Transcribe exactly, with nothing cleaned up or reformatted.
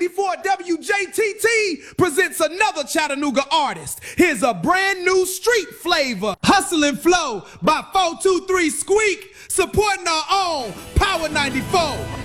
ninety-four W J T T presents another Chattanooga artist. Here's a brand new street flavor. Hustle and Flow by four two three Squeak, supporting our own Power ninety-four.